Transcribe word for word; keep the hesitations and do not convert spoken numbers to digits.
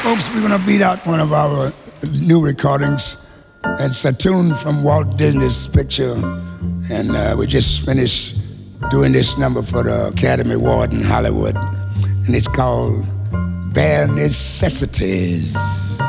folks, we're gonna beat out one of our new recordings. It's a tune from Walt Disney's picture, and uh, we just finished doing this number for the Academy Award in Hollywood, and it's called Bare Necessities.